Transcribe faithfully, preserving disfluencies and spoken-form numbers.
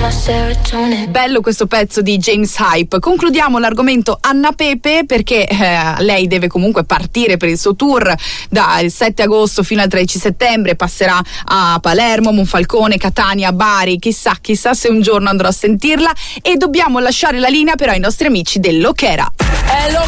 Bello questo pezzo di James Hype. Concludiamo l'argomento Anna Pepe perché eh, lei deve comunque partire per il suo tour dal sette agosto fino al tredici settembre, passerà a Palermo, Monfalcone, Catania, Bari, chissà chissà se un giorno andrò a sentirla, e dobbiamo lasciare la linea però ai nostri amici dell'Okera. È lo